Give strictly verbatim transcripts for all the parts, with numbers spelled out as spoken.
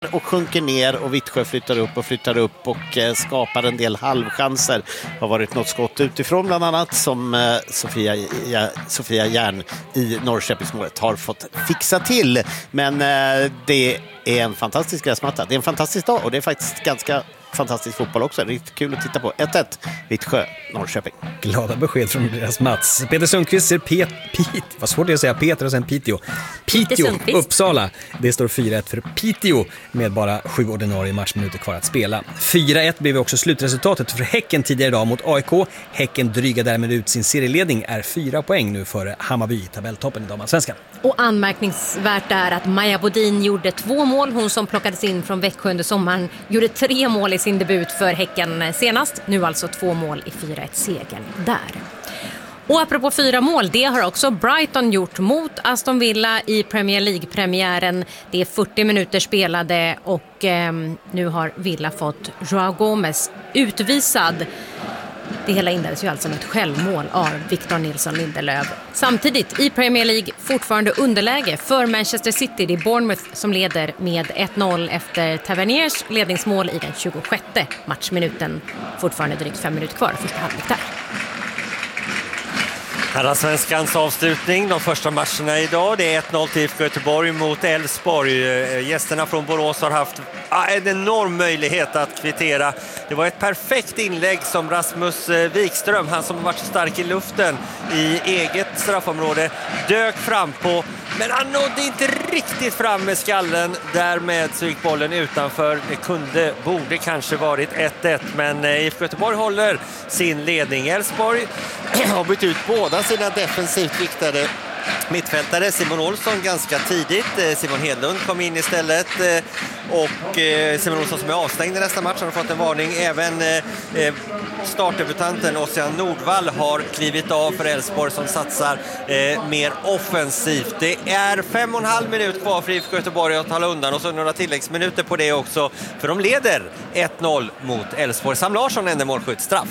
och sjunker ner och Vittsjö flyttar upp och flyttar upp och eh, skapar en del halvchanser. Det har varit något skott utifrån bland annat som eh, Sofia, ja, Sofia Järn i Norrköpingsmålet har fått fixa till. Men eh, det är en fantastisk gräsmatta. Det är en fantastisk dag och det är faktiskt ganska fantastisk fotboll också. Det är kul att titta på. ett ett Vittsjö, Norrköping. Glada besked från deras Mats. Peter Sundqvist ser Pet, Pit, vad svårt det är att säga Peter och sen Piteå. Piteå, Uppsala. Det står fyra ett för Piteå med bara sju ordinarie matchminuter kvar att spela. fyra ett blev också slutresultatet för Häcken tidigare idag mot A I K. Häcken drygar därmed ut sin serieledning, är fyra poäng nu före Hammarby i tabelltoppen i damallsvenskan. Och anmärkningsvärt är att Maja Bodin gjorde två mål. Hon som plockades in från Växjö under sommaren gjorde tre mål i sin debut för Häcken senast. Nu alltså två mål i fyra ett-segern där. Och apropå fyra mål, det har också Brighton gjort mot Aston Villa i Premier League-premiären. Det är fyrtio minuter spelade och eh, nu har Villa fått Joao Gomez utvisad. Det hela inleddes ju alltså med ett självmål av Victor Nilsson Lindelöf. Samtidigt i Premier League fortfarande underläge för Manchester City. Det är Bournemouth som leder med ett noll efter Taverniers ledningsmål i den tjugosjätte matchminuten. Fortfarande drygt fem minuter kvar, första halvlek där. Allsvenskans avslutning, de första matcherna idag. Det är ett noll till Göteborg mot Elfsborg. Gästerna från Borås har haft en enorm möjlighet att kvittera. Det var ett perfekt inlägg som Rasmus Wikström, han som varit stark i luften i eget straffområde, dök fram på. Men han nådde inte riktigt fram med skallen. Därmed så gick bollen utanför. Det kunde, borde kanske varit ett ett. Men I F K Göteborg håller sin ledning. Elfsborg har bytt ut båda sina defensivt viktade mittfältare. Simon Olsson ganska tidigt. Simon Hedlund kom in istället. Och Simon Olsson som är avstängd i nästa match har fått en varning. Även startdebutanten Ossian Nordvall har klivit av för Elfsborg som satsar mer offensivt. Det är fem och en halv minut kvar för I F K Göteborg att hålla undan och så några tilläggsminuter på det också. För de leder ett noll mot Elfsborg. Sam Larsson ände målskytt straff.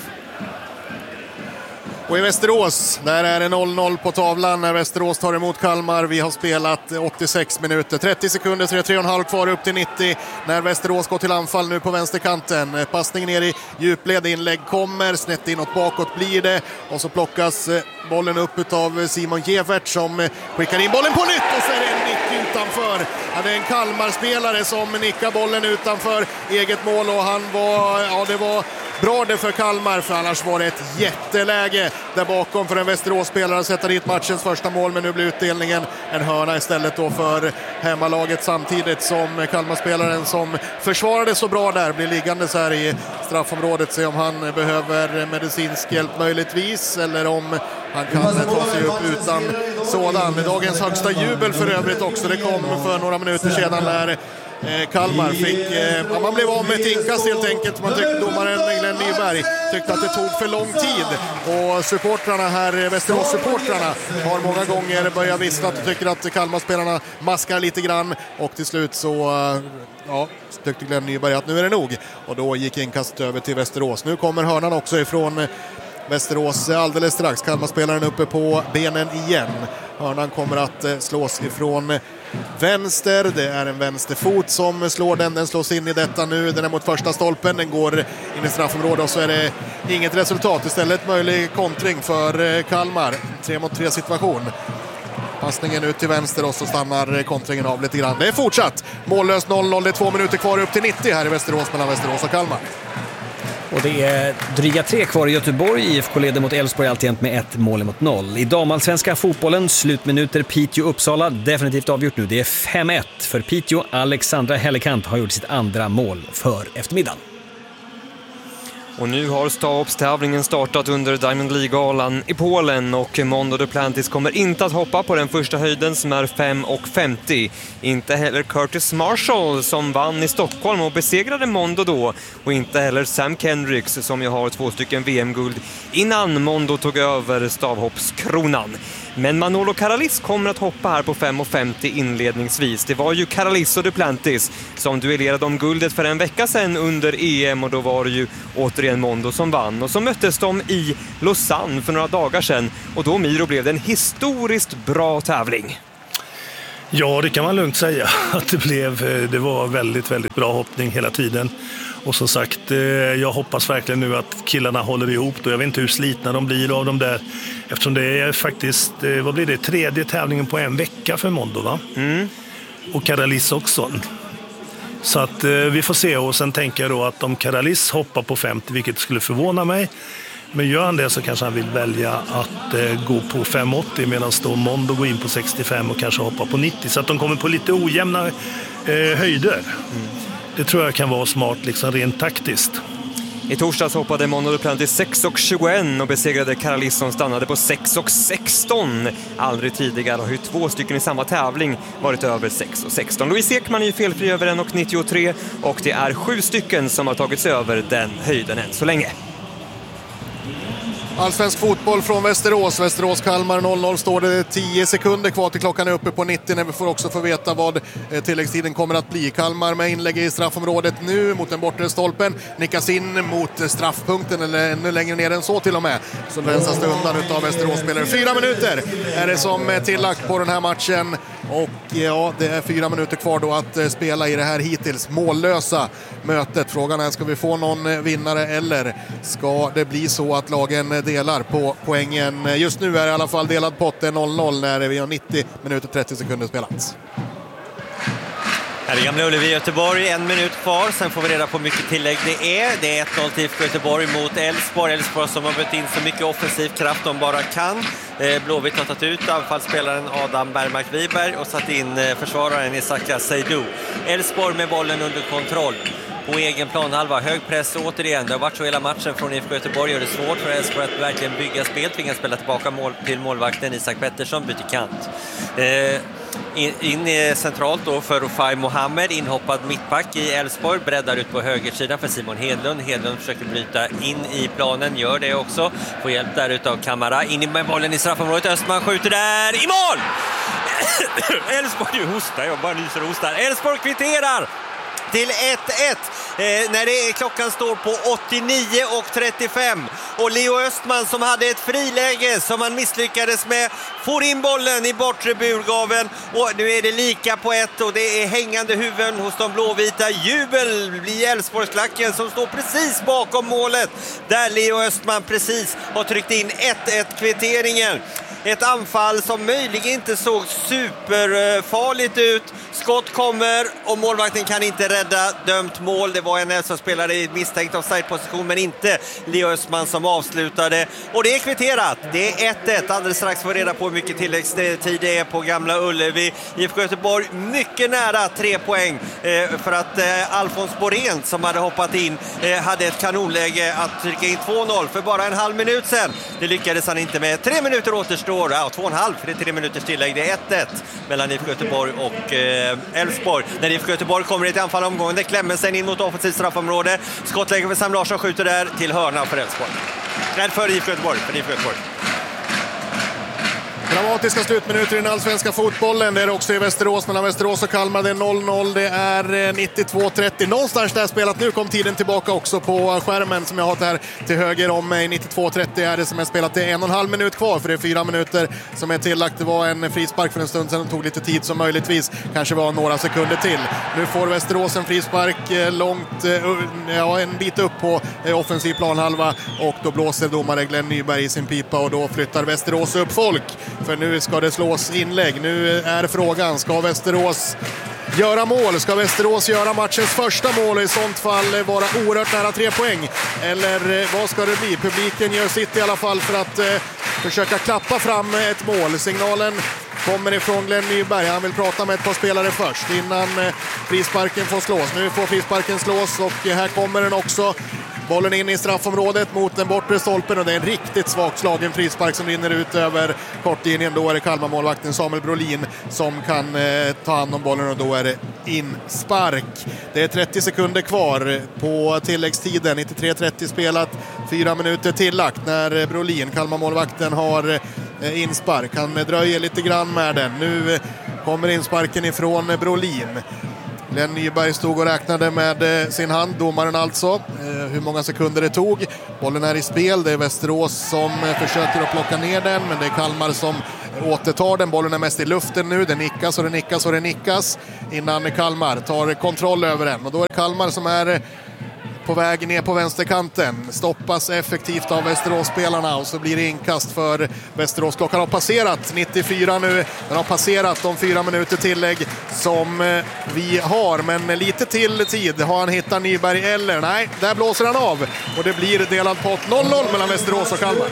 Och i Västerås, där är det noll noll på tavlan när Västerås tar emot Kalmar. Vi har spelat åttiosex minuter, trettio sekunder, så det är tre och en halv kvar upp till nittio. När Västerås går till anfall nu på vänsterkanten. Passning ner i djupled, inlägg kommer, snett inåt bakåt blir det. Och så plockas bollen upp av Simon Gevert som skickar in bollen på nytt och så är det en nick utanför. Ja, det är en Kalmar-spelare som nickar bollen utanför eget mål och han var, ja det var bra det för Kalmar, för annars var det ett jätteläge där bakom för en Västerås-spelare att sätta dit matchens första mål, men nu blir utdelningen en hörna istället då för hemmalaget, samtidigt som Kalmar-spelaren som försvarade så bra där blir liggande så här i straffområdet. Se om han behöver medicinsk hjälp möjligtvis eller om han kan ta sig upp utan sådan. Dagens högsta jubel för övrigt också, det kom för några minuter sedan när Kalmar fick, ja, man blev av med ett inkast helt enkelt. Man tyckte domaren Glenn Nyberg tyckte att det tog för lång tid och supportrarna här, Västerås-supportrarna har många gånger börjat vissla och tycker att Kalmar-spelarna maskar lite grann och till slut så ja, tyckte Glenn Nyberg att nu är det nog och då gick inkastet över till Västerås. Nu kommer hörnan också ifrån Västerås alldeles strax. Kalmar-spelaren uppe på benen igen. Hörnan kommer att slås ifrån vänster. Det är en vänsterfot som slår den. Den slås in i detta nu. Den är mot första stolpen. Den går in i straffområdet och så är det inget resultat. Istället möjlig kontring för Kalmar. Tre mot tre situation. Passningen ut till vänster och så stannar kontringen av lite grann. Det är fortsatt. Mållöst noll noll. Det är två minuter kvar upp till nittio här i Västerås mellan Västerås och Kalmar. Och det är dryga tre kvar i Göteborg. I F K leder mot Elfsborg alltjämt med ett mål mot noll. I damallsvenska fotbollen, slutminuter Piteå-Uppsala. Definitivt avgjort nu. Det är fem ett för Piteå. Alexandra Hellekant har gjort sitt andra mål för eftermiddagen. Och nu har stavhoppstävlingen startat under Diamond League-galan i Polen och Mondo Duplantis kommer inte att hoppa på den första höjden som är fem femtio. Inte heller Curtis Marshall som vann i Stockholm och besegrade Mondo då, och inte heller Sam Kendricks som ju har två stycken V M-guld innan Mondo tog över stavhoppskronan. Men Manolo Karalis kommer att hoppa här på fem femtio inledningsvis. Det var ju Karalis och Duplantis som duellerade om guldet för en vecka sedan under E M och då var det ju återigen Mondo som vann. Och så möttes de i Lausanne för några dagar sedan och då, Miro, blev det en historiskt bra tävling. Ja, det kan man lugnt säga. Att det, blev, det var väldigt, väldigt bra hoppning hela tiden. Och som sagt, jag hoppas verkligen nu att killarna håller ihop. Och jag vet inte hur slitna de blir av de där. Eftersom det är faktiskt, vad blir det, tredje tävlingen på en vecka för Mondo, va? Mm. Och Karalis också. Så att vi får se. Och sen tänker jag då att om Karalis hoppar på femtio, vilket skulle förvåna mig. Men gör han det så kanske han vill välja att eh, gå på fem åttio medan då Mondo går in på sextiofem och kanske hoppa på nittio. Så att de kommer på lite ojämna eh, höjder. Mm. Det tror jag kan vara smart liksom rent taktiskt. I torsdags hoppade Mondo Duplantis sex och tjugoett och besegrade Karalis som stannade på sex och sexton. Aldrig tidigare har ju två stycken i samma tävling varit över sex och sexton. Louise Ekman är ju felfri över en och nittiotre och det är sju stycken som har tagit sig över den höjden än så länge. Allsvensk fotboll från Västerås. Västerås-Kalmar noll noll står det tio sekunder kvar till klockan är uppe på nittio när vi får också få veta vad tilläggstiden kommer att bli. Kalmar med inlägg i straffområdet nu mot den bortre stolpen. Nickas in mot straffpunkten eller ännu längre ner än så till och med. Så rensas det undan utav Västerås-spelare. Fyra minuter är det som är tillagt på den här matchen. Och ja, det är fyra minuter kvar då att spela i det här hittills mållösa mötet. Frågan är, ska vi få någon vinnare eller ska det bli så att lagen delar på poängen? Just nu är det i alla fall delad pott noll noll när vi har nittio minuter och trettio sekunder spelats. Här är Gamla Ullevi i Göteborg, en minut kvar, sen får vi reda på hur mycket tillägg det är. Det är ett noll till Göteborg mot Elfsborg. Elfsborg som har bytt in så mycket offensiv kraft de bara kan. Blåvitt har tagit ut anfallsspelaren Adam Bergmark-Wiberg och satt in försvararen Isaka Seydou. Elfsborg med bollen under kontroll på egen planhalva. Hög press återigen. Det har varit så hela matchen från I F K Göteborg och det är svårt för Elfsborg att verkligen bygga spel. Tvingas spela tillbaka mål till målvakten Isak Pettersson, byter kant. Eh, in, in centralt då för Rufai Mohammed, inhoppad mittback i Elfsborg, breddar ut på högersidan för Simon Hedlund. Hedlund försöker bryta in i planen, gör det också. Får hjälp där utav Kamara. In med bollen i straffområdet. Östman skjuter där i mål! Elfsborg, du hostar, jag bara nyser och hostar. Elfsborg kvitterar till ett ett eh, när det är, klockan står på åttionio och trettiofem och Leo Östman som hade ett friläge som han misslyckades med får in bollen i bortre burgaven och nu är det lika på ett och det är hängande huvuden hos de blåvita. Jubel blir Elfsborgsklacken som står precis bakom målet där Leo Östman precis har tryckt in ett ett kvitteringen. Ett anfall som möjligen inte såg superfarligt ut. Skott kommer och målvakten kan inte rädda dömt mål. Det var en Elfsborgsspelare i misstänkt offside-position men inte Leo Östman som avslutade. Och det är kvitterat. Det är ett ett. Alldeles strax får vi reda på hur mycket tilläggstid det är på Gamla Ullevi. I F K Göteborg mycket nära tre poäng eh, för att eh, Alfons Borén som hade hoppat in eh, hade ett kanonläge att trycka in två noll för bara en halv minut sedan. Det lyckades han inte med. Tre minuter återstår. Ja, två och en halv för det är tre minuters tillägg. Det är ett ett mellan I F K Göteborg och eh, Elfsborg. När I F K Göteborg kommer det till anfall omgången. Det klämmer sig in mot offensivt straffområde. Skottläge för Sam Larsson skjuter där till hörna för Elfsborg. Rädd för I F K Göteborg. För I F K Göteborg. Dramatiska slutminuter i den allsvenska fotbollen. Det är också i Västerås mellan Västerås och Kalmar. Det är noll noll. Det är nittiotvå trettio. Någonstans där spelat. Nu kom tiden tillbaka också på skärmen som jag har här till höger om mig. nittiotvå trettio är det som är spelat. Det är en och en halv minut kvar för det är fyra minuter som är tillagt. Det var en frispark för en stund sedan. Det tog lite tid som möjligtvis kanske var några sekunder till. Nu får Västerås en frispark långt, ja, en bit upp på offensiv planhalva och då blåser domare Glenn Nyberg i sin pipa och då flyttar Västerås upp folk. För nu ska det slås inlägg. Nu är frågan, ska Västerås göra mål? Ska Västerås göra matchens första mål och i sånt fall vara oerhört nära tre poäng? Eller vad ska det bli? Publiken gör sitt i alla fall för att eh, försöka klappa fram ett mål. Signalen kommer ifrån Glenn Nyberg. Han vill prata med ett par spelare först innan eh, frisparken får slås. Nu får frisparken slås och här kommer den också. Bollen in i straffområdet mot den bortre stolpen och det är en riktigt svagt slagen frispark som rinner ut över kortlinjen. Då är det Kalmar-målvakten Samuel Brolin som kan eh, ta hand om bollen och då är det inspark. Det är trettio sekunder kvar på tilläggstiden. nittiotre trettio spelat, fyra minuter tillagt när Brolin, Kalmar-målvakten, har eh, inspark. Han dröjer lite grann med den. Nu kommer insparken ifrån Brolin. Glenn Nyberg stod och räknade med eh, sin hand, domaren alltså, eh, hur många sekunder det tog. Bollen är i spel, det är Västerås som eh, försöker att plocka ner den, men det är Kalmar som återtar den. Bollen är mest i luften nu, det nickas och det nickas och det nickas innan Kalmar tar kontroll över den. Och då är det Kalmar som är eh, på väg ner på vänsterkanten, stoppas effektivt av Västerås-spelarna och så blir det inkast för Västerås. Klockan har passerat nittiofyra nu, den har passerat de fyra minuter tillägg som vi har, men lite till tid har han hittat Nyberg eller nej, där blåser han av och det blir delad pott noll noll mellan Västerås och Kalmar.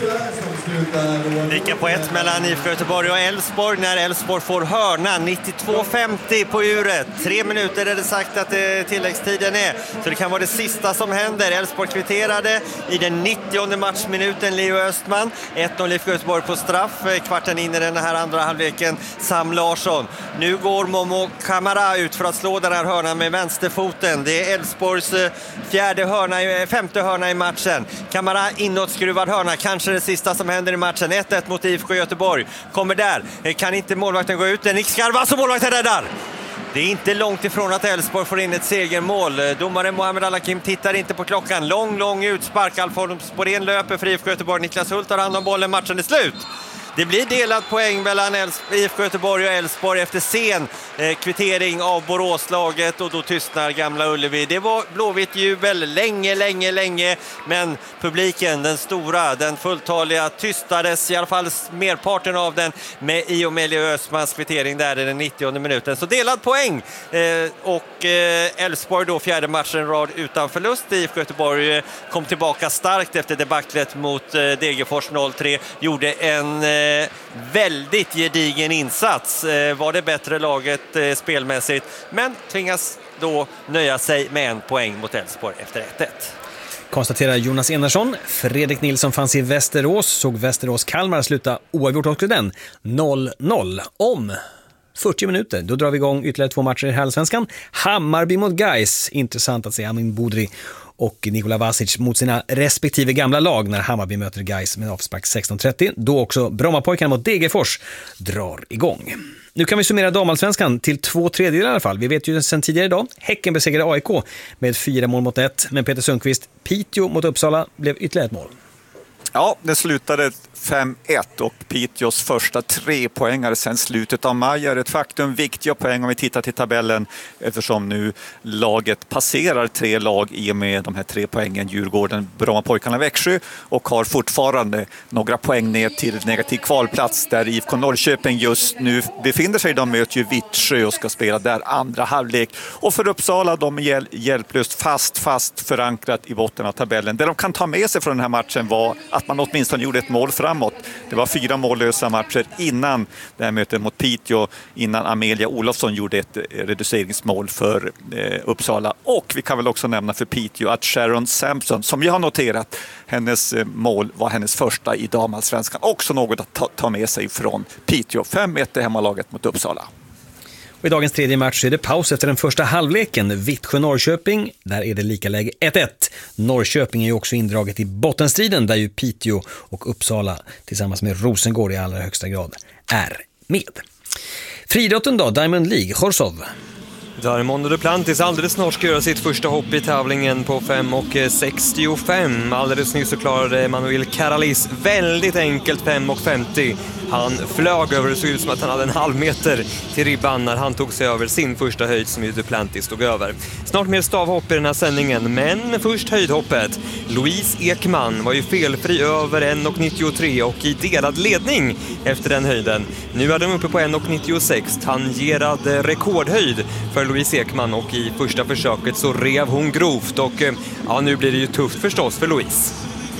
Lika på ett mellan I F K Göteborg och Elfsborg när Elfsborg får hörna nittiotvå femtio på uret. Tre minuter är det sagt att det tilläggstiden är, så det kan vara det sista som händer. Elfsborg kvitterade i den nittionde matchminuten, Leo Östman. ett noll I F K Göteborg på straff, kvarten in i den här andra halvleken, Sam Larsson. Nu går Momo Kamara ut för att slå den här hörnan med vänsterfoten. Det är Elfsborgs fjärde hörna, femte hörna i matchen. Kamara inåtskruvad hörna, kanske det sista som händer i matchen. ett ett mot I F K Göteborg. Kommer där, kan inte målvakten gå ut? Nick Skarvas och målvakten räddar! Det är inte långt ifrån att Elfsborg får in ett segermål. Domaren Mohamed Alakim tittar inte på klockan. Lång, lång utspark. Alfons Borén löper för I F K Göteborg. Niklas Hult tar hand om bollen. Matchen är slut. Det blir delad poäng mellan I F K Göteborg och Elfsborg efter sen eh, kvittering av Boråslaget, och då tystnar Gamla Ullevi. Det var blåvitt jubel länge, länge, länge, men publiken, den stora, den fulltaliga, tystades, i alla fall merparten av den, med i och med Leo Östmans kvittering där i den nittionde minuten. Så delad poäng, eh, och eh, Elfsborg då fjärde matchen rad utan förlust. I F K Göteborg eh, kom tillbaka starkt efter debaclet mot eh, Degerfors noll tre, gjorde en eh, väldigt gedigen insats, var det bättre laget spelmässigt, men tvingas då nöja sig med en poäng mot Elfsborg efter ett ett. Konstaterar Jonas Enarsson. Fredrik Nilsson fanns i Västerås, såg Västerås Kalmar sluta oavgjort också den noll noll. Om fyrtio minuter, då drar vi igång ytterligare två matcher i Allsvenskan. Hammarby mot Gais, intressant att se Amin Budri och Nikola Vasic mot sina respektive gamla lag när Hammarby möter Gais med avspark sexton trettio. Då också Brommapojkarna mot Degerfors drar igång. Nu kan vi summera damallsvenskan till två tredjedelar i alla fall. Vi vet ju sedan tidigare idag, Häcken besegrade A I K med fyra mål mot ett, men Peter Sundqvist, Piteå mot Uppsala blev ytterligare ett mål. Ja, det slutade fem ett och Piteås första tre poängare sedan slutet av maj är ett faktum. Viktiga poäng om vi tittar till tabellen, eftersom nu laget passerar tre lag i och med de här tre poängen. Djurgården, Brommapojkarna, Växjö, och har fortfarande några poäng ner till negativ kvalplats där I F K Norrköping just nu befinner sig. De möter ju Vittsjö och ska spela där andra halvlek. Och för Uppsala, de är hjäl- hjälplöst fast, fast förankrat i botten av tabellen. Det de kan ta med sig från den här matchen var att man åtminstone gjorde ett mål framåt. Det var fyra mållösa matcher innan det här mötet mot Piteå, innan Amelia Olofsson gjorde ett reduceringsmål för eh, Uppsala. Och vi kan väl också nämna för Piteå att Sharon Sampson, som jag har noterat, hennes eh, mål var hennes första i damallsvenskan. Också något att ta, ta med sig från Piteå. fem ett i hemmalaget mot Uppsala. Och i dagens tredje match är det paus efter den första halvleken. Vittsjö-Norrköping, där är det lika läge ett ett. Norrköping är ju också indraget i bottenstriden där ju Piteå och Uppsala tillsammans med Rosengård i allra högsta grad är med. Friidrotten då, Diamond League, Horsov. Där Mondo Duplantis alldeles snart ska göra sitt första hopp i tävlingen på fem och sextiofem. Alldeles nyss så klarade Manuel Caralis väldigt enkelt fem och femtio. Han flög över, det såg ut som att han hade en halv meter till ribban när han tog sig över sin första höjd som ju Duplantis stod över. Snart mer stavhopp i den här sändningen, men först höjdhoppet. Louise Ekman var ju felfri över en och nittiotre och i delad ledning efter den höjden. Nu är de uppe på en och nittiosex, tangerad rekordhöjd för Louise Ekman, och i första försöket så rev hon grovt, och ja, nu blir det ju tufft förstås för Louise.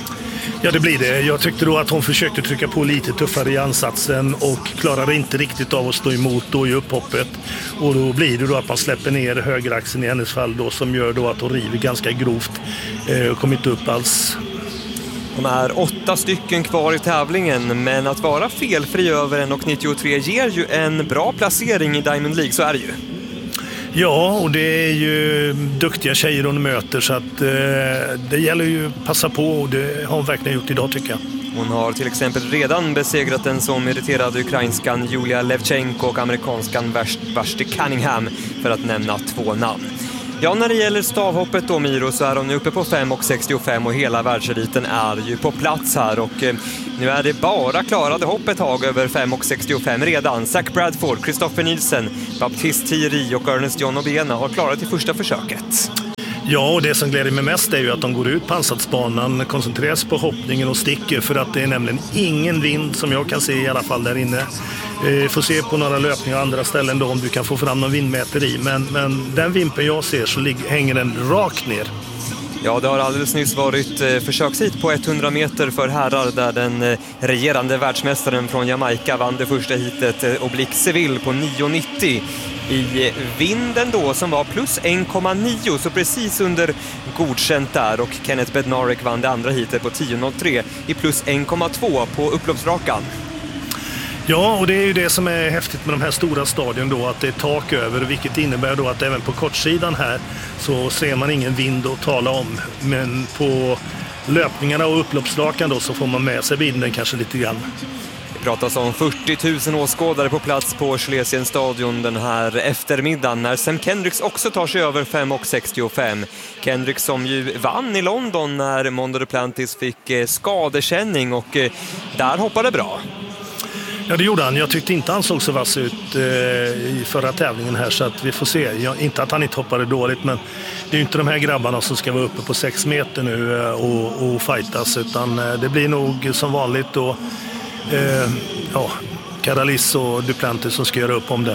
Ja, det blir det. Jag tyckte då att hon försökte trycka på lite tuffare i ansatsen och klarade inte riktigt av att stå emot då i upphoppet. Och då blir det då att man släpper ner högeraxeln i hennes fall då, som gör då att hon river ganska grovt och kommer inte upp alls. De är åtta stycken kvar i tävlingen, men att vara felfri över en och nittiotre ger ju en bra placering i Diamond League, så är det ju. Ja, och det är ju duktiga tjejer hon möter, så att eh, det gäller ju att passa på, och det har hon verkligen gjort idag tycker jag. Hon har till exempel redan besegrat den som irriterade ukrainskan Julia Levchenko och amerikanskan Vashti Cunningham, för att nämna två namn. Ja, när det gäller stavhoppet då, Miro, så är de nu uppe på fem komma sextiofem och hela världseliten är ju på plats här. Och eh, nu är det bara klarade hopp ett tag över fem komma sextiofem redan. Zach Bradford, Christopher Nielsen, Baptiste Thierry och Ernest John Obena har klarat i första försöket. Ja, och det som gläder mig mest är ju att de går ut på ansatsbanan, koncentrerar sig på hoppningen och sticker, för att det är nämligen ingen vind som jag kan se i alla fall där inne. Eh, får se på några löpningar och andra ställen då om du kan få fram någon vindmäteri, men, men den vimpen jag ser så ligger, hänger den rakt ner. Ja, det har alldeles nyss varit eh, försökshit på hundra meter för herrar där den eh, regerande världsmästaren från Jamaica vann det första hitet, eh, Oblique Seville på nio nittio. I vinden då som var plus en komma nio, så precis under godkänt där, och Kenneth Bednarek vann det andra hitet på tio noll tre i plus en komma två på upploppsrakan. Ja, och det är ju det som är häftigt med de här stora stadion då, att det är tak över, vilket innebär då att även på kortsidan här så ser man ingen vind att tala om, men på löpningarna och upploppsrakan då så får man med sig vinden kanske lite grann. Det pratas om fyrtio tusen åskådare på plats på Schlesien stadion den här eftermiddagen, när Sam Kendricks också tar sig över fem komma sextiofem. Kendricks som ju vann i London när Mondo Duplantis fick skadekänning, och där hoppade bra. Ja, det gjorde han. Jag tyckte inte han såg så vass ut eh, i förra tävlingen här, så att vi får se. Jag, inte att han inte hoppade dåligt, men det är ju inte de här grabbarna som ska vara uppe på sex meter nu eh, och, och fightas, utan eh, det blir nog som vanligt då eh, ja, Karalis och Duplantis som ska göra upp om det.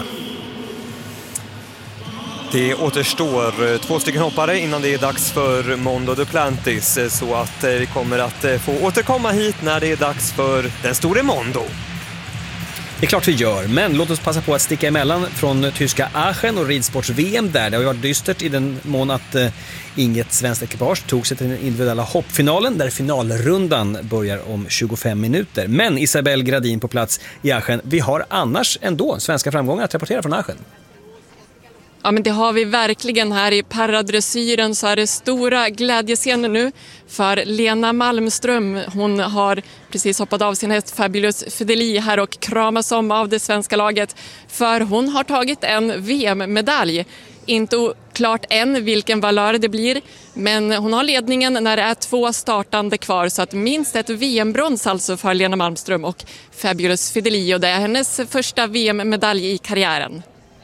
Det återstår två stycken hoppare innan det är dags för Mondo Duplantis, så att vi kommer att få återkomma hit när det är dags för den stora Mondo. Det är klart vi gör, men låt oss passa på att sticka emellan från tyska Aachen och ridsports-V M där. Det har ju varit dystert i den mån att eh, inget svenskt ekipage tog sig till den individuella hoppfinalen, där finalrundan börjar om tjugofem minuter. Men Isabelle Gradin på plats i Aachen. Vi har annars ändå svenska framgångar att rapportera från Aachen. Ja, men det har vi verkligen här i paradressyren, så är det stora glädjescener nu för Lena Malmström. Hon har precis hoppat av sin häst Fabulous Fidelie här och kramas om av det svenska laget, för hon har tagit en V M-medalj. Inte klart än vilken valör det blir, men hon har ledningen när det är två startande kvar, så att minst ett V M-brons alltså för Lena Malmström och Fabulous Fidelie, och det är hennes första V M-medalj i karriären.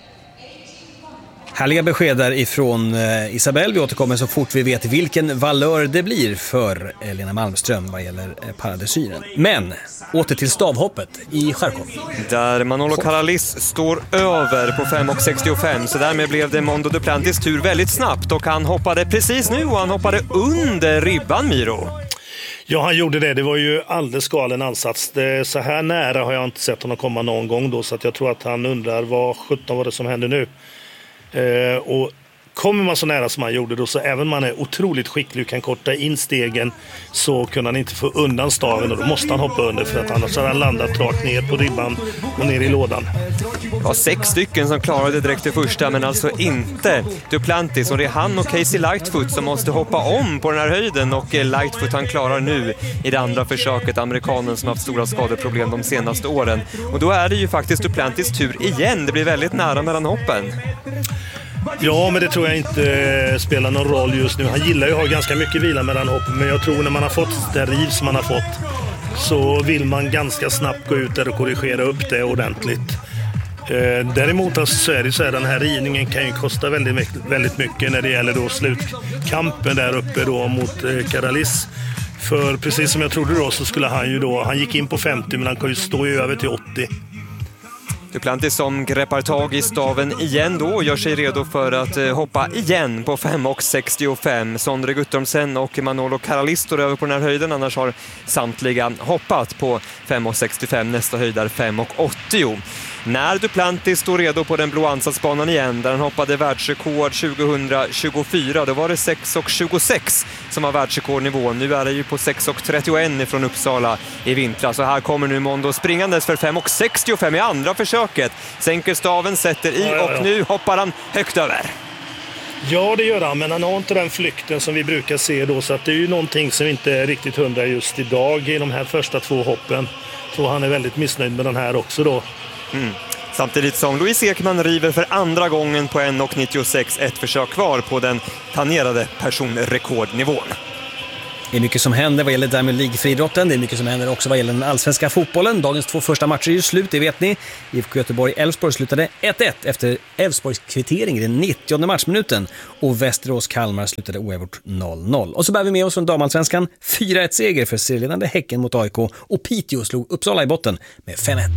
Härliga besked där ifrån eh, Isabelle. Vi återkommer så fort vi vet vilken valör det blir för eh, Lena Malmström vad gäller eh, paradressyren. Men åter till stavhoppet i Charkov. Där Manolo Karalis står över på fem komma sextiofem, så därmed blev det Mondo Duplantis tur väldigt snabbt, och han hoppade precis nu och han hoppade under ribban, Miro. Ja, han gjorde det. Det var ju alldeles galen ansats. Det, så här nära har jag inte sett honom komma någon gång då, så att jag tror att han undrar vad sjutton var det som hände nu. Eh, och kommer man så nära som han gjorde då, så även om man är otroligt skicklig och kan korta in stegen, så kunde han inte få undan staven, och då måste han hoppa under, för att annars har han landat rakt ner på ribban och ner i lådan. Ja, sex stycken som klarade direkt till första, men alltså inte Duplantis, och det är han och Casey Lightfoot som måste hoppa om på den här höjden, och Lightfoot han klarar nu i det andra försöket, amerikanen som haft stora skadeproblem de senaste åren, och då är det ju faktiskt Duplantis tur igen. Det blir väldigt nära mellan hoppen. Ja, men det tror jag inte spelar någon roll just nu. Han gillar ju att ha ganska mycket vila mellan hoppen, men jag tror när man har fått den riv som man har fått, så vill man ganska snabbt gå ut där och korrigera upp det ordentligt. Eh, däremot alltså, så är det så här, den här rivningen kan ju kosta väldigt, väldigt mycket när det gäller då slutkampen där uppe då mot eh, Karalis. För precis som jag trodde då, så skulle han ju då, han gick in på femtio, men han kan ju stå ju över till åttio. Duplantis som greppar tag i staven igen då och gör sig redo för att eh, hoppa igen på fem komma sextiofem. Sondre Guttormsen och Manolo Karalis står över på den här höjden, annars har samtliga hoppat på fem komma sextiofem. Nästa höjd är fem komma åttio. När Duplantis står redo på den blå ansatsbanan igen, där han hoppade världsrekord tjugohundratjugofyra, då var det sex komma tjugosex som var världsrekordnivå. Nu är det ju på sex komma trettioett från Uppsala i vintras. Så här kommer nu Mondo springandes för fem komma sextiofem i andra försöket. Sänker staven, sätter i och nu hoppar han högt över. Ja, det gör han, men han har inte den flykten som vi brukar se då, så att det är ju någonting som inte är riktigt hundra just idag i de här första två hoppen. Så han är väldigt missnöjd med den här också då. Mm. Samtidigt som Louise Ekman river för andra gången på en nittiosex, ett försök kvar på den planerade personrekordnivån. Det är mycket som händer vad gäller Diamond League-friidrotten. Det är mycket som händer också vad gäller den allsvenska fotbollen. Dagens två första matcher är ju slut, det vet ni. I F K Göteborg-Elfsborg slutade ett ett efter Elfsborgs kvittering i den nittionde matchminuten. Och Västerås-Kalmar slutade oavgjort noll noll. Och så bär vi med oss från damallsvenskan fyra ett seger för serieledande Häcken mot A I K. Och Piteå slog Uppsala i botten med fem ett.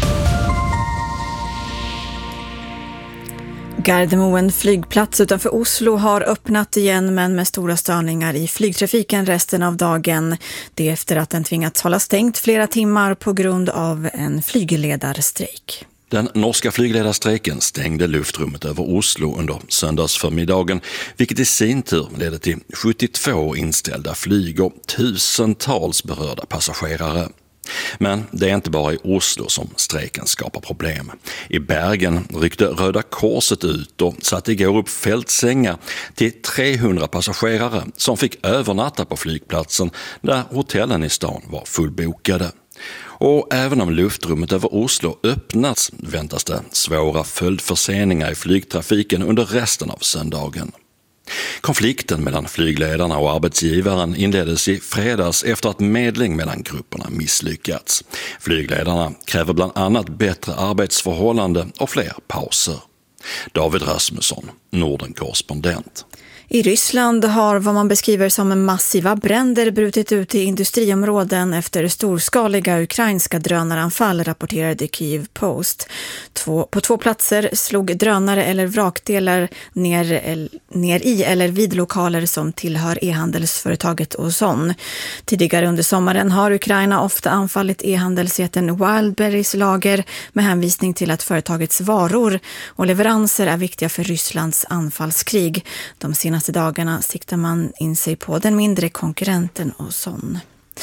Gardermoen flygplats utanför Oslo har öppnat igen, men med stora störningar i flygtrafiken resten av dagen. Det efter att den tvingats hålla stängt flera timmar på grund av en flygledarstrejk. Den norska flygledarstrejken stängde luftrummet över Oslo under söndagsförmiddagen, vilket i sin tur ledde till sjuttiotvå inställda flyg och tusentals berörda passagerare. Men det är inte bara i Oslo som strejken skapar problem. I Bergen ryckte Röda Korset ut och satte igår upp fältsängar till trehundra passagerare som fick övernatta på flygplatsen där hotellen i stan var fullbokade. Och även om luftrummet över Oslo öppnats väntas det svåra följdförseningar i flygtrafiken under resten av söndagen. Konflikten mellan flygledarna och arbetsgivaren inleddes i fredags efter att medling mellan grupperna misslyckats. Flygledarna kräver bland annat bättre arbetsförhållanden och fler pauser. David Rasmusson, Norden-korrespondent. I Ryssland har vad man beskriver som massiva bränder brutit ut i industriområden efter storskaliga ukrainska drönaranfall, rapporterade Kyiv Post. Två, på två platser slog drönare eller vrakdelar ner, ner i eller vid lokaler som tillhör e-handelsföretaget Ozon. Tidigare under sommaren har Ukraina ofta anfallit e-handelsjätten Wildberries lager med hänvisning till att företagets varor och leveranser är viktiga för Rysslands anfallskrig. De senaste De senaste dagarna siktar man in sig på den mindre konkurrenten Ozon.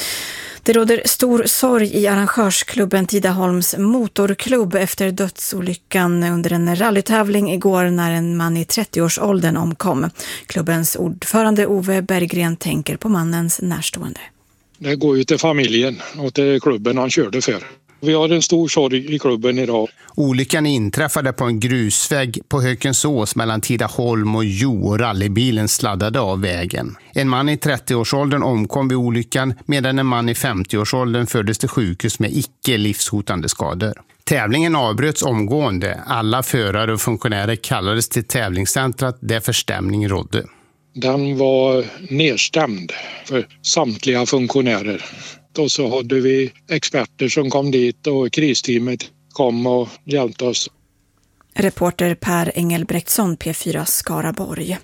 Det råder stor sorg i arrangörsklubben Tidaholms motorklubb efter dödsolyckan under en rallytävling igår när en man i trettioårsåldern omkom. Klubbens ordförande Ove Berggren tänker på mannens närstående. Det går ju till familjen och till klubben han körde för. Vi har en stor sorg i klubben idag. Olyckan inträffade på en grusväg på Hökensås mellan Tidaholm och Jo och rallybilen sladdade av vägen. En man i trettioårsåldern omkom vid olyckan medan en man i femtioårsåldern fördes till sjukhus med icke livshotande skador. Tävlingen avbröts omgående. Alla förare och funktionärer kallades till tävlingscentrat där förstämning rådde. Den var nedstämd för samtliga funktionärer. Och så hade vi experter som kom dit och kristeamet kom och hjälpte oss. Reporter Per Engelbrektsson, P fyra Skaraborg.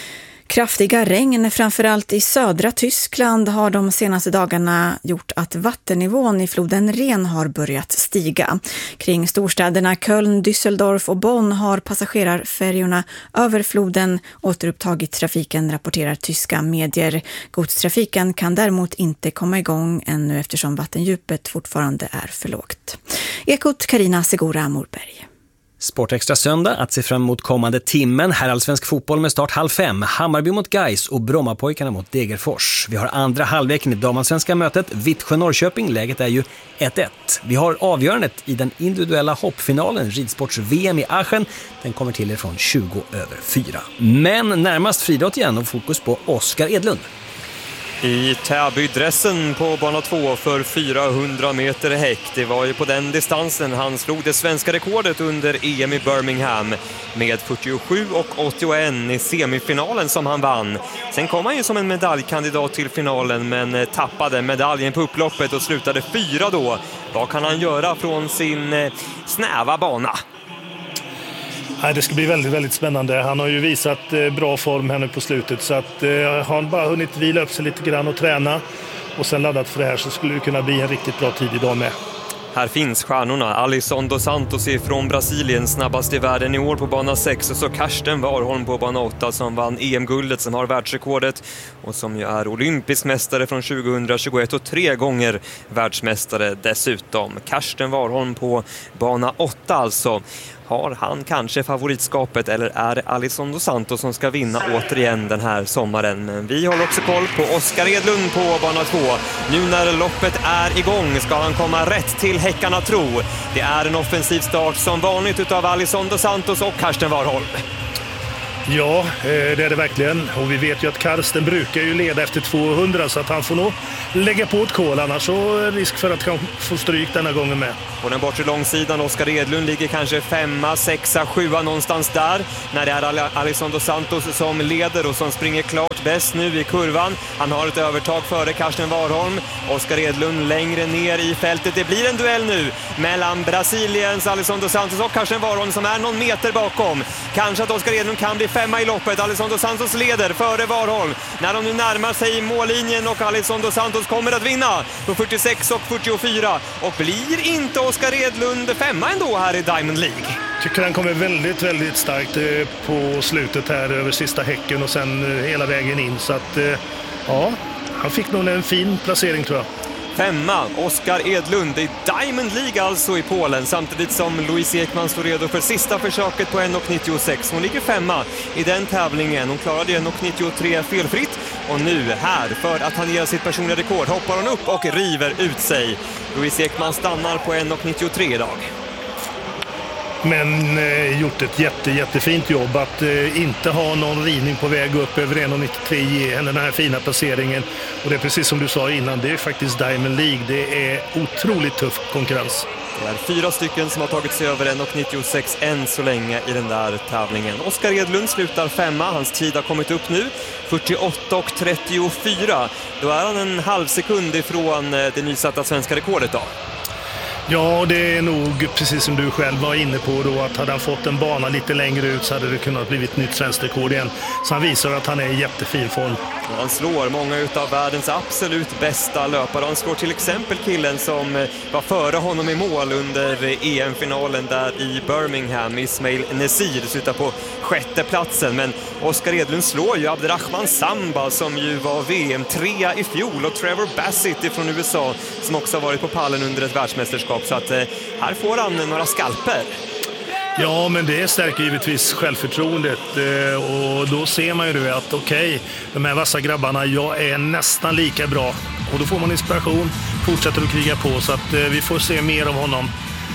Kraftiga regn, framförallt i södra Tyskland, har de senaste dagarna gjort att vattennivån i floden Ren har börjat stiga. Kring storstäderna Köln, Düsseldorf och Bonn har passagerarfärjorna över floden återupptagit trafiken, rapporterar tyska medier. Godstrafiken kan däremot inte komma igång ännu eftersom vattendjupet fortfarande är för lågt. Ekot Carina Segura Morberg. Sportextra söndag att se fram emot kommande timmen. Här allsvensk fotboll med start halv fem. Hammarby mot Gais och Brommapojkarna mot Degerfors. Vi har andra halvleken i damallsvenska mötet. Vittsjö-Norrköping. Läget är ju ett ett. Vi har avgörandet i den individuella hoppfinalen. Ridsports-V M i Aachen. Den kommer till er från tjugo över fyra. Men närmast friidrott igen och fokus på Oskar Edlund. I Täby-dressen på bana två för fyrahundra meter häck. Det var ju på den distansen han slog det svenska rekordet under E M i Birmingham med fyrtiosju och åttioen i semifinalen som han vann. Sen kom han ju som en medaljkandidat till finalen men tappade medaljen på upploppet och slutade fyra då. Vad kan han göra från sin snäva bana? Det ska bli väldigt, väldigt spännande. Han har ju visat bra form här nu på slutet så att eh, har han bara hunnit vila upp sig lite grann och träna och sen laddat för det här så skulle det kunna bli en riktigt bra tid idag med. Här finns stjärnorna. Alisson dos Santos från Brasilien, snabbast i världen i år på bana sex. Och så Karsten Warholm på bana åtta som vann E M-guldet, som har världsrekordet. Och som ju är olympisk mästare från tjugohundratjugoett och tre gånger världsmästare dessutom. Karsten Warholm på bana åtta alltså. Har han kanske favoritskapet eller är det Alisson dos Santos som ska vinna återigen den här sommaren? Men vi håller också koll på Oskar Edlund på bana två. Nu när loppet är igång ska han komma rätt till häckarna tro. Det är en offensiv start som vanligt utav Alisson dos Santos och Karsten Warholm. Ja, det är det verkligen. Och vi vet ju att Karsten brukar ju leda efter tvåhundra så att han får nog lägga på ett kol. Annars så är risk för att han får stryk denna gången med. På den bortre långsidan, Oskar Edlund ligger kanske femma, sexa, sjua någonstans där. När det är Alisson dos Santos som leder och som springer klart bäst nu i kurvan. Han har ett övertag före Karsten Warholm. Oskar Edlund längre ner i fältet. Det blir en duell nu mellan Brasiliens Alisson dos Santos och Karsten Warholm som är någon meter bakom. Kanske att Oskar Edlund kan bli femma i loppet. Alisson dos Santos leder före Warholm. När de nu närmar sig mållinjen och Alisson dos Santos kommer att vinna på fyrtiosex och fyrtiofyra. Och blir inte Oskar Edlund femma ändå här i Diamond League? Tycker han kommer väldigt, väldigt starkt på slutet här över sista häcken och sen hela vägen in. Så att, ja, han fick nog en fin placering tror jag. Femma, Oskar Edlund i Diamond League alltså i Polen, samtidigt som Louise Ekman står redo för sista försöket på en nittiosex. Hon ligger femma i den tävlingen. Hon klarade en nittiotre felfritt och nu här för att han ger sitt personliga rekord hoppar hon upp och river ut sig. Louise Ekman stannar på en nittiotre idag. Men eh, gjort ett jätte, jättefint jobb att eh, inte ha någon ridning på väg upp över en nittiotre, ge henne den här fina placeringen. Och det är precis som du sa innan, det är faktiskt Diamond League. Det är otroligt tuff konkurrens. Det är fyra stycken som har tagit sig över en nittiosex än så länge i den där tävlingen. Oskar Edlund slutar femma, hans tid har kommit upp nu, fyrtioåtta och trettiofyra. Då är han en halv sekund ifrån det nysatta svenska rekordet då. Ja, det är nog precis som du själv var inne på då, att hade han fått en bana lite längre ut så hade det kunnat blivit nytt svenskt rekord igen. Så han visar att han är i jättefin form. Han slår många utav världens absolut bästa löpare. Han slår till exempel killen som var före honom i mål under E M-finalen där i Birmingham, Ismail Nesir, slutar på sjätte platsen. Men Oskar Edlund slår ju Abderrahman Samba som ju var V M-trea i fjol och Trevor Bassett från U S A som också har varit på pallen under ett världsmästerskap. Så att här får han några skalper. Ja, men det stärker givetvis självförtroendet och då ser man ju det att okej, okay, de här vassa grabbarna, jag är nästan lika bra. Och då får man inspiration, fortsätter att kriga på så att vi får se mer av honom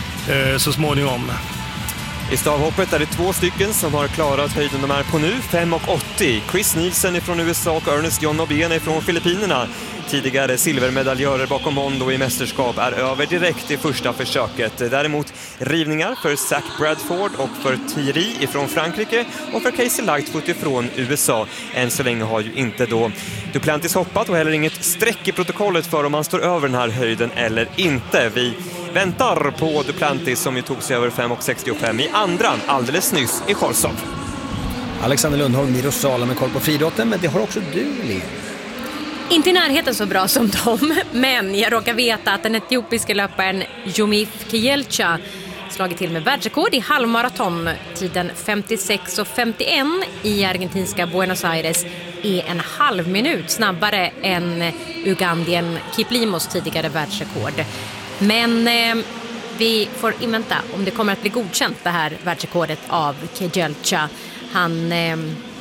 så småningom. I stavhoppet är det två stycken som har klarat höjden de är på nu, fem och åttio. Chris Nielsen från U S A och Ernest John Obiene från Filippinerna. Tidigare silvermedaljörer bakom Mondo i mästerskap är över direkt i första försöket. Däremot rivningar för Zach Bradford och för Thierry från Frankrike och för Casey Lightfoot från U S A. Än så länge har ju inte då Duplantis hoppat och heller inget streck i protokollet för om man står över den här höjden eller inte. Vi väntar på Duplantis som ju tog sig över fem och sextiofem i andra alldeles nyss i Chorzów. Alexander Lundholm, Miro Sala med koll på friidrotten, men det har också du, Leo. Inte i närheten så bra som dem, men jag råkar veta att den etiopiska löparen Jomif Kielcha slagit till med världsrekord i halvmaraton. Tiden femtiosex och femtioen i argentinska Buenos Aires är en halv minut snabbare än Ugandien Kiplimos tidigare världsrekord. Men eh, vi får invänta om det kommer att bli godkänt det här världsrekordet av Kielcha. Han... Eh,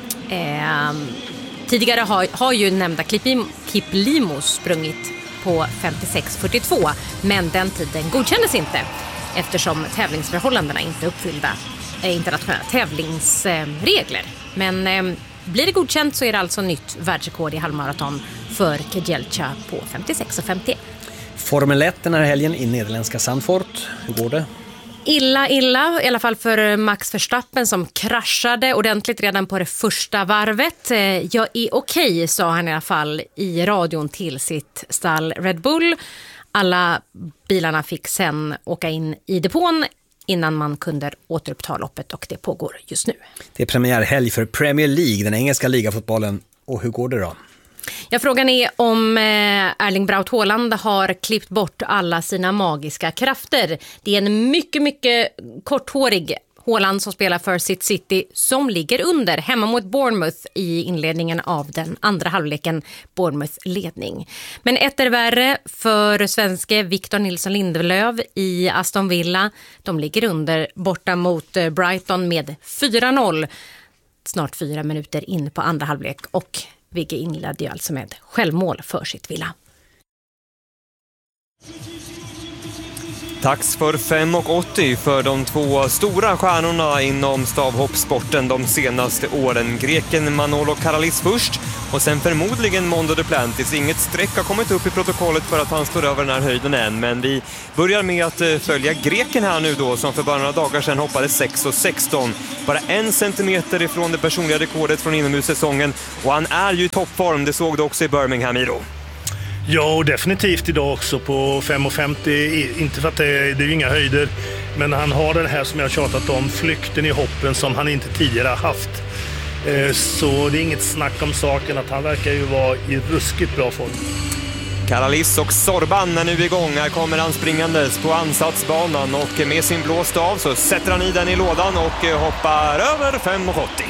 eh, Tidigare har, har ju nämnda Kiplimo sprungit på femtiosex fyrtiotvå, men den tiden godkändes inte eftersom tävlingsförhållandena inte uppfyllda internationella tävlingsregler. Men eh, blir det godkänt så är det alltså nytt världsrekord i halvmaraton för Kielcha på femtiosex och femtioen. Formel ett den här helgen i nederländska Zandvoort. Hur går det? Illa, illa, i alla fall för Max Verstappen som kraschade ordentligt redan på det första varvet. Jag är okej, sa han i alla fall i radion till sitt stall Red Bull. Alla bilarna fick sen åka in i depån innan man kunde återuppta loppet och det pågår just nu. Det är premiärhelg för Premier League, den engelska ligafotbollen. Och hur går det då? Ja, frågan är om Erling Braut Haaland har klippt bort alla sina magiska krafter. Det är en mycket, mycket korthårig Haaland som spelar för sitt City som ligger under hemma mot Bournemouth i inledningen av den andra halvleken. Bournemouth ledning. Men ett är värre för svenske Victor Nilsson Lindelöf i Aston Villa. De ligger under borta mot Brighton med fyra noll. Snart fyra minuter in på andra halvlek och Vigge inledde ju alltså med självmål för sitt Villa. Tax för fem åttio för de två stora stjärnorna inom stavhoppsporten de senaste åren. Greken Manolo Karalis först och sen förmodligen Mondo Duplantis. Inget streck har kommit upp i protokollet för att han står över den här höjden än. Men vi börjar med att följa greken här nu då som för bara några dagar sedan hoppade sex sexton. Bara en centimeter ifrån det personliga rekordet från inomhussäsongen. Och han är ju i toppform, det såg du också i Birmingham, Iro. Ja, och definitivt idag också på fem femtio, inte för att det är, det är ju inga höjder, men han har den här som jag har tjatat om, flykten i hoppen som han inte tidigare har haft. Så det är inget snack om saken att han verkar ju vara i ruskigt bra form. Karalis och Sorban är nu igång. Här kommer han springandes på ansatsbanan och med sin blå stav så sätter han i den i lådan och hoppar över fem åttio.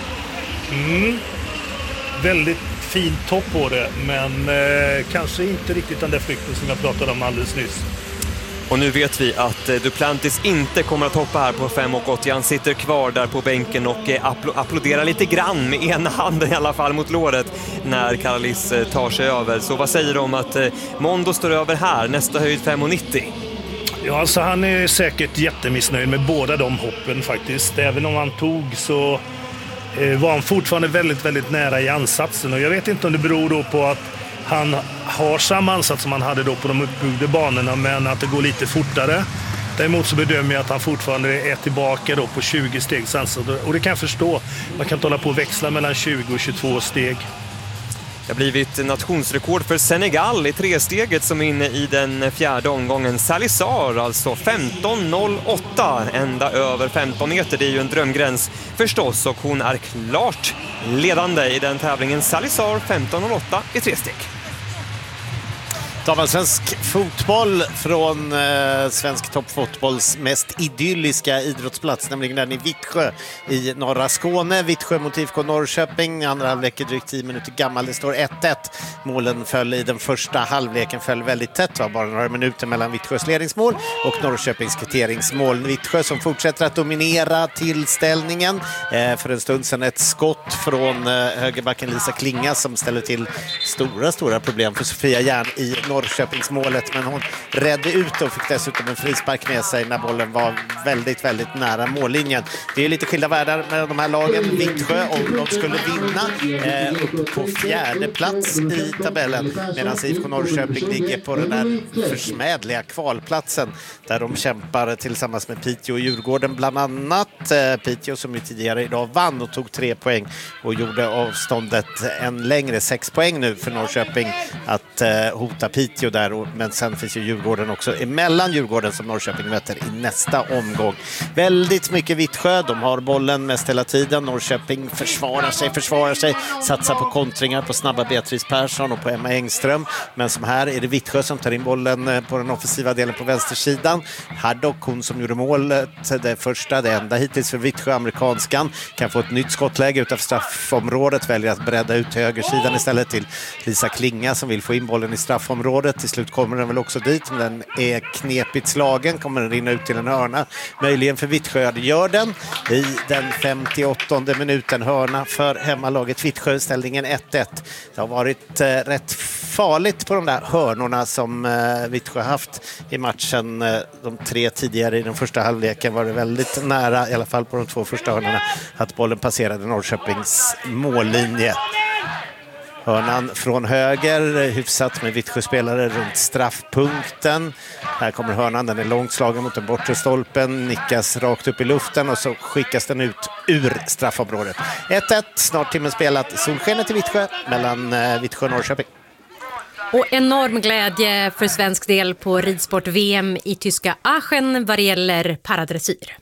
Mm. Väldigt fin topp på det, men eh, kanske inte riktigt den där flykten som jag pratade om alldeles nyss. Och nu vet vi att eh, Duplantis inte kommer att hoppa här på fem åttio. Han sitter kvar där på bänken och eh, appl- applåderar lite grann med ena handen i alla fall mot låret när Karalis eh, tar sig över. Så vad säger du om att eh, Mondo står över här, nästa höjd fem nittio? Ja, alltså han är säkert jättemissnöjd med båda de hoppen faktiskt. Även om han tog så var han fortfarande väldigt, väldigt nära i ansatsen. Och jag vet inte om det beror då på att han har samma ansats som han hade då på de uppbyggda banorna, men att det går lite fortare. Däremot så bedömer jag att han fortfarande är tillbaka då på tjugo stegs ansats. Och det kan jag förstå. Man kan inte hålla på och växla mellan tjugo och tjugotvå steg. Det har blivit nationsrekord för Senegal i tresteget som är inne i den fjärde omgången. Salazar alltså femton noll åtta, ända över femton meter. Det är ju en drömgräns förstås och hon är klart ledande i den tävlingen. Salazar femton noll åtta i tresteg. Damallsvensk fotboll från eh, svensk toppfotbolls mest idylliska idrottsplats, nämligen den i Vittsjö i norra Skåne. Vittsjö mot I F K Norrköping, andra halvlek är drygt tio minuter gammal. Det står ett ett. Målen föll i den första halvleken, föll väldigt tätt. Det var bara några minuter mellan Vittsjös ledningsmål och Norrköpings kvitteringsmål. Vittsjö som fortsätter att dominera tillställningen. Eh, för en stund sedan ett skott från eh, högerbacken Lisa Klinga som ställer till stora, stora problem för Sofia Järn i Norrköpingsmålet, men hon räddade ut och fick dessutom en frispark med sig när bollen var väldigt, väldigt nära mållinjen. Det är lite skilda världar med de här lagen. Vittsjö, om de skulle vinna, eh, upp på fjärde plats i tabellen, medan I F K Norrköping ligger på den här försmädliga kvalplatsen där de kämpar tillsammans med Piteå och Djurgården bland annat. Eh, Piteå som ju tidigare idag vann och tog tre poäng och gjorde avståndet en längre, sex poäng nu för Norrköping att eh, hota Piteå där, men sen finns ju Djurgården också emellan Djurgården som Norrköping möter i nästa omgång. Väldigt mycket Vittsjö, de har bollen mest hela tiden. Norrköping försvarar sig, försvarar sig, satsar på kontringar på snabba Beatrice Persson och på Emma Engström, men som här är det Vittsjö som tar in bollen på den offensiva delen på vänstersidan. Haddock, hon som gjorde målet, det första, det enda hittills för Vittsjö, amerikanskan, kan få ett nytt skottläge utanför straffområdet, väljer att bredda ut till högersidan istället till Lisa Klinga som vill få in bollen i straffområdet. Till slut kommer den väl också dit, men den är knepigt slagen, kommer den rinna ut till en hörna, möjligen för Vittsjö. Det gör den i den femtioåttonde minuten, hörna för hemmalaget Vittsjö, ställningen ett ett. Det har varit eh, rätt farligt på de där hörnorna som eh, Vittsjö haft i matchen. Eh, de tre tidigare i den första halvleken var det väldigt nära, i alla fall på de två första hörnorna, att bollen passerade Norrköpings mållinje. Hörnan från höger, hyfsat med Vittsjö-spelare runt straffpunkten. Här kommer hörnan, den är långt slagen mot den bortre stolpen, nickas rakt upp i luften och så skickas den ut ur straffområdet. ett ett, snart timmen spelat, solskenet i Vittsjö mellan eh, Vittsjö och Norrköping. Och enorm glädje för svensk del på ridsport-V M i tyska Aachen vad gäller paradressyr.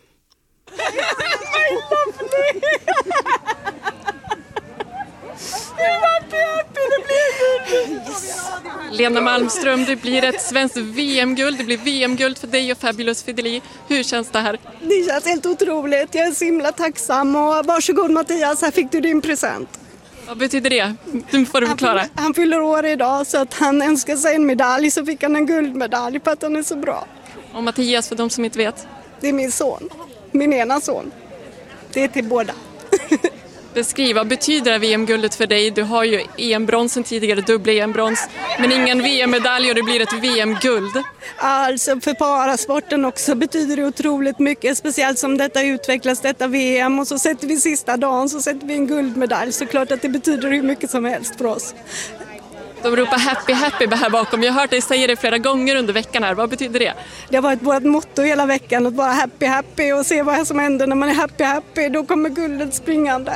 Lena Malmström, det blir ett svenskt V M-guld. Det blir V M-guld för dig och Fabulous Fideli. Hur känns det här? Det känns helt otroligt. Jag är så himla tacksam. Och varsågod Mattias, här fick du din present. Vad betyder det? Du får du förklara. Han, han fyller år idag så att han önskar sig en medalj, så fick han en guldmedalj för att han är så bra. Och Mattias, för de som inte vet? Det är min son. Min ena son. Det är till båda. Beskriv, vad betyder V M-guldet för dig? Du har ju E M-bronsen tidigare, dubbla E M-brons, men ingen V M-medalj och det blir ett V M-guld. Alltså för parasporten också betyder det otroligt mycket, speciellt som detta utvecklas, detta V M, och så sätter vi sista dagen så sätter vi en guldmedalj, så klart att det betyder hur mycket som helst för oss. De ropar happy happy här bakom. Jag har hört dig säga det flera gånger under veckan här. Vad betyder det? Det har varit vårt motto hela veckan, att vara happy happy och se vad som händer när man är happy happy. Då kommer guldet springande.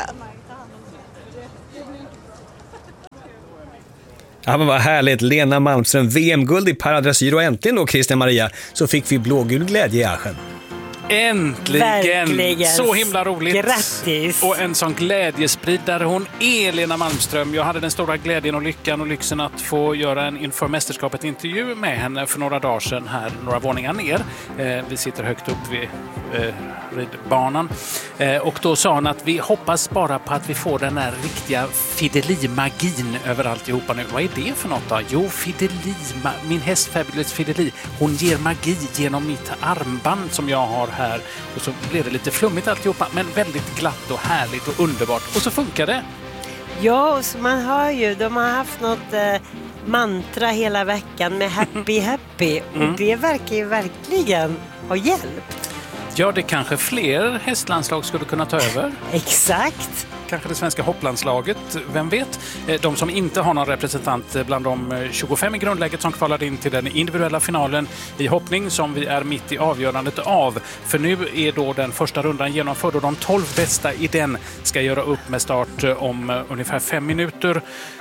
Ja, men vad härligt. Lena Malmström, V M-guld i paradressyr, och äntligen då, Christian Maria, så fick vi blågul glädje i Aschen. Äntligen! Verkligen. Så himla roligt. Grattis! Och en sån glädjespridare hon är, Lena Malmström. Jag hade den stora glädjen och lyckan och lyxen att få göra en inför mästerskapet intervju med henne för några dagar sedan här, några våningar ner. Eh, vi sitter högt upp vid eh, ridbanan. Eh, och då sa hon att vi hoppas bara på att vi får den här riktiga Fideli-magin över alltihopa nu. Vad är det för något då? Jo, Fideli, min häst Fabulous Fideli. Hon ger magi genom mitt armband som jag har här, och så blev det lite flummigt alltihopa, men väldigt glatt och härligt och underbart, och så funkar det. Ja, så man hör ju, de har haft något eh, mantra hela veckan med happy happy, mm. och det verkar ju verkligen ha hjälpt. Ja, det kanske fler hästlandslag skulle kunna ta över. Exakt. Kanske det svenska hopplandslaget, vem vet? De som inte har någon representant bland de tjugofem i grundläget som kvalade in till den individuella finalen i hoppning som vi är mitt i avgörandet av. För nu är då den första rundan genomförd och de tolv bästa i den ska göra upp med start om ungefär fem minuter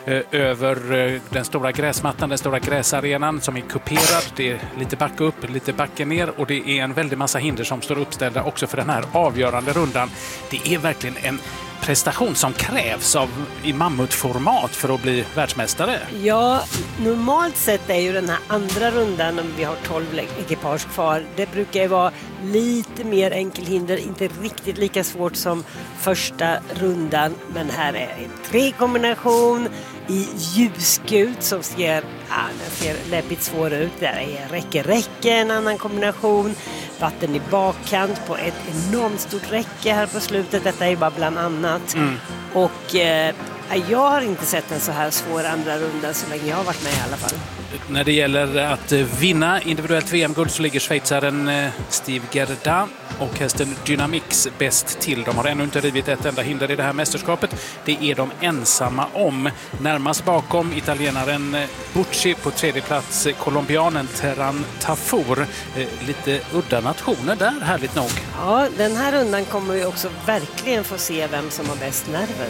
över den stora gräsmattan, den stora gräsarenan som är kuperad. Det är lite backe upp, lite backe ner, och det är en väldig massa hinder som står uppställda också för den här avgörande rundan. Det är verkligen en prestation som krävs av i mammutformat för att bli världsmästare. Ja, normalt sett är ju den här andra rundan, om vi har tolv ekipage kvar, det brukar ju vara lite mer enkelhinder, inte riktigt lika svårt som första rundan, men här är en tre-kombination i ljusgult som ser, ja, den ser läbbigt svår ut. Där är räcke-räcke, en annan kombination. Vatten i bakkant på ett enormt stort räcke här på slutet. Detta är bara bland annat. Mm. Och eh, jag har inte sett en så här svår andra runda så länge jag har varit med i alla fall. När det gäller att vinna individuellt V M-guld så ligger schweizaren Steve Gerda och hästen Dynamix bäst till. De har ännu inte rivit ett enda hinder i det här mästerskapet. Det är de ensamma om. Närmast bakom italienaren Bucci, på tredje plats colombianen Terran Tafour. Lite udda nationer där, härligt nog. Ja, den här rundan kommer vi också verkligen få se vem som har bäst nerver.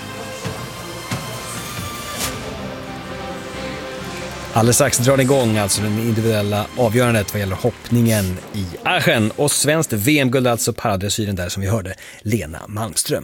Alldeles strax drar det igång alltså den individuella avgörandet vad gäller hoppningen i Aschen. Och svenskt V M-guld alltså paradressyren där som vi hörde, Lena Malmström.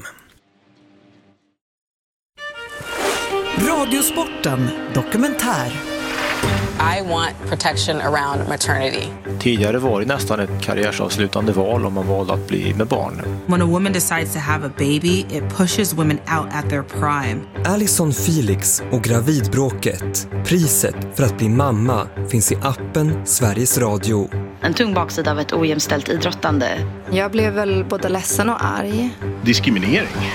Radiosporten dokumentär. I want protection around maternity. Tidigare var det nästan ett karriärsavslutande val om man valde att bli med barn. When a woman decides to have a baby, it pushes women out at their prime. Alison Felix och gravidbråket. Priset för att bli mamma finns i appen Sveriges Radio. En tung baksida av ett ojämställt idrottande. Jag blev väl både ledsen och arg. Diskriminering.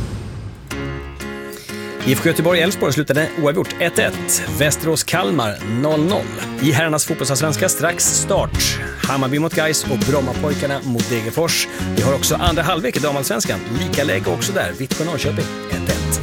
I F K Göteborg-Älvsborg slutade oavgjort ett ett. Västerås-Kalmar noll noll. I herrarnas fotbollsallsvenska strax start. Hammarby mot Gais och Brommapojkarna mot Degerfors. Vi har också andra halvlek i damallsvenskan. Lika läge också där. Vittsjö Norrköping ett ett.